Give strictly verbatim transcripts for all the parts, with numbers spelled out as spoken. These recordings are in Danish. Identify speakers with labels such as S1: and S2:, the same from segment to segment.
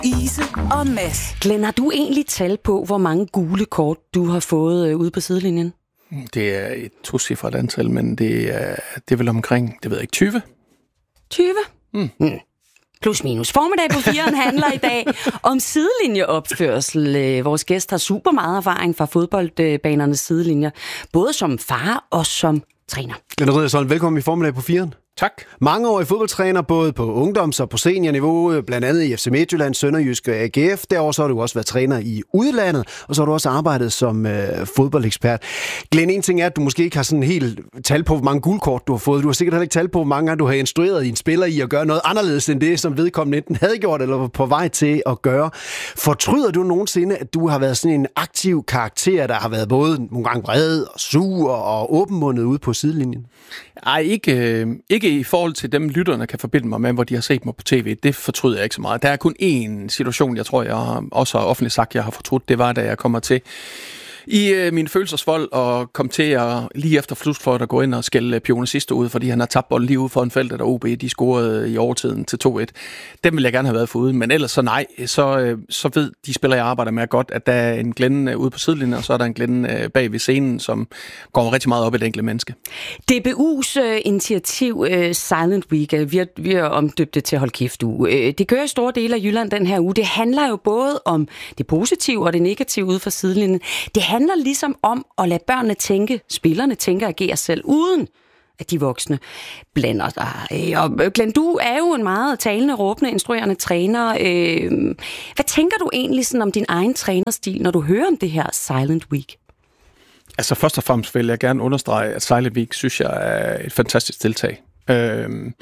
S1: Ise og Mads.
S2: Glenn, har du egentlig tal på, hvor mange gule kort du har fået øh, ude på sidelinjen?
S3: Det er et tocifret antal, men det er, det er vel omkring, det ved jeg ikke, tyve?
S2: tyve?
S3: Mm.
S2: Mm. Plus minus. Formiddag på firen handler i dag om sidelinjeopførsel. Vores gæst har super meget erfaring fra fodboldbanernes sidelinjer, både som far og som træner.
S4: Glenn Riddersholm, velkommen i Formiddag på firen.
S3: Tak.
S4: Mangeårig fodboldtræner, både på ungdoms- og på seniorniveau, blandt andet i F C Midtjylland, Sønderjysk og A G F. Derover så har du også været træner i udlandet, og så har du også arbejdet som øh, fodboldekspert. Glenn, en ting er, at du måske ikke har sådan helt tal på, hvor mange guldkort du har fået. Du har sikkert heller ikke tal på, hvor mange gange du har instrueret din spiller i at gøre noget anderledes end det, som vedkommende enten havde gjort eller var på vej til at gøre. Fortryder du nogensinde, at du har været sådan en aktiv karakter, der har været både nogle gange vred og sur og åbenmundet ude på sidelinjen?
S3: Ej, ikke, ikke i forhold til dem, lytterne kan forbinde mig med, hvor de har set mig på tv. Det fortryder jeg ikke så meget. Der er kun én situation, jeg tror, jeg har også har offentligt sagt, jeg har fortrudt. Det var, da jeg kommer til i øh, min følelsesvold og kom til at lige efter slutfløjt at gå ind og skælde Pione sidste ud, fordi han har tabt bolden lige ude foran feltet, og O B de scorede i overtiden til to et. Dem ville jeg gerne have været foruden, men ellers så nej, så, øh, så ved de spillere, jeg arbejder med godt, at der er en Glenn øh, ude på sidelinjen, og så er der en Glenn øh, bag ved scenen, som går rigtig meget op i det enkelte menneske.
S2: D B U's øh, initiativ øh, Silent Week, øh, vi, har, vi har omdøbt det til Hold Kæft uge. Øh, det kører i store dele af Jylland den her uge. Det handler jo både om det positive og det negative ude for sidelinjen. Det handler ligesom om at lade børnene tænke, spillerne tænke og agere selv, uden at de voksne blander sig. Og Glenn, du er jo en meget talende, råbende, instruerende træner. Hvad tænker du egentlig sådan om din egen trænerstil, når du hører om det her Silent Week?
S3: Altså først og fremmest vil jeg gerne understrege, at Silent Week synes jeg er et fantastisk tiltag. Øhm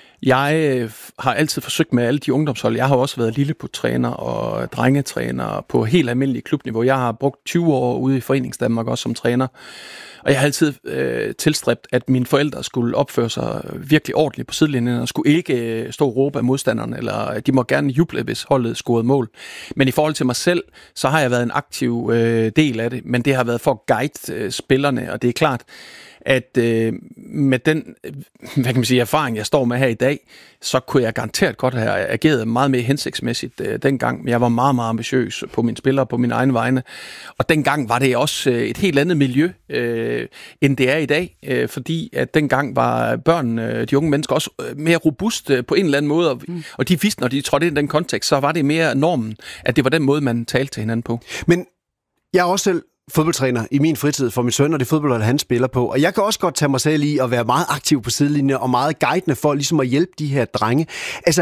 S3: Jeg har altid forsøgt med alle de ungdomshold. Jeg har også været lilleput-træner og drengetræner på helt almindelig klubniveau. Jeg har brugt tyve år ude i Foreningsdanmark også som træner. Og jeg har altid øh, tilstræbt, at mine forældre skulle opføre sig virkelig ordentligt på sidelinjen og skulle ikke øh, stå og råbe af modstanderne, eller de må gerne juble, hvis holdet scorede mål. Men i forhold til mig selv, så har jeg været en aktiv øh, del af det, men det har været for at guide øh, spillerne, og det er klart, at øh, med den hvad kan man sige, erfaring, jeg står med her i dag, så kunne jeg garanteret godt have ageret meget mere hensigtsmæssigt øh, dengang. Men jeg var meget, meget ambitiøs på mine spillere, på mine egne vegne. Og dengang var det også øh, et helt andet miljø, øh, end det er i dag. Øh, fordi at dengang var børn, øh, de unge mennesker, også øh, mere robust øh, på en eller anden måde. Og, mm. og de vidste, når de trådte ind i den kontekst, så var det mere normen, at det var den måde, man talte til hinanden på.
S4: Men jeg er også selv fodboldtræner i min fritid for min søn, og det fodbold, han spiller på. Og jeg kan også godt tage mig selv i at være meget aktiv på sidelinjen og meget guidende for ligesom at hjælpe de her drenge. Altså,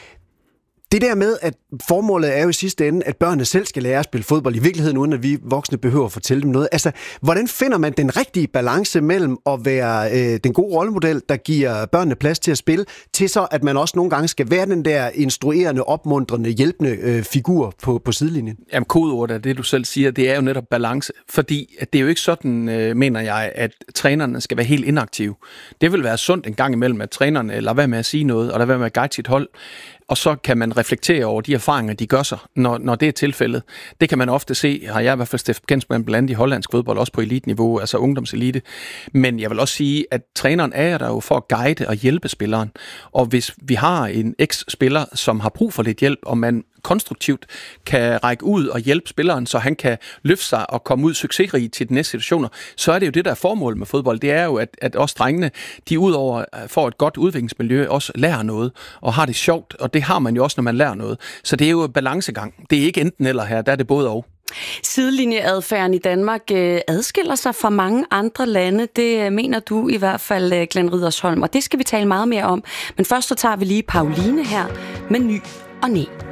S4: det der med, at formålet er jo i sidste ende, at børnene selv skal lære at spille fodbold i virkeligheden, uden at vi voksne behøver at fortælle dem noget. Altså, hvordan finder man den rigtige balance mellem at være øh, den gode rollemodel, der giver børnene plads til at spille, til så, at man også nogle gange skal være den der instruerende, opmuntrende, hjælpende øh, figur på, på sidelinjen?
S3: Jamen, kodeordet af det, du selv siger, det er jo netop balance. Fordi at det er jo ikke sådan, øh, mener jeg, at trænerne skal være helt inaktive. Det vil være sundt en gang imellem, at trænerne lader være med at sige noget, og lader være med at guide sit hold. Og så kan man reflektere over de erfaringer, de gør sig, når, når det er tilfældet. Det kan man ofte se, har jeg i hvert fald stiftet bekendtskab blandt andet i hollandsk fodbold, også på eliteniveau, altså ungdomselite. Men jeg vil også sige, at træneren er der jo for at guide og hjælpe spilleren. Og hvis vi har en eks-spiller, som har brug for lidt hjælp, og man konstruktivt kan række ud og hjælpe spilleren, så han kan løfte sig og komme ud succesrig til de næste situationer, så er det jo det, der er formålet med fodbold. Det er jo, at, at også drengene, de udover får et godt udviklingsmiljø, også lærer noget og har det sjovt, og det har man jo også, når man lærer noget. Så det er jo balancegang. Det er ikke enten eller her, der er det både og.
S2: Sidelinjeadfærden i Danmark øh, adskiller sig fra mange andre lande. Det øh, mener du i hvert fald, øh, Glenn Riddersholm, og det skal vi tale meget mere om. Men først så tager vi lige Pauline her med Ny og Næ.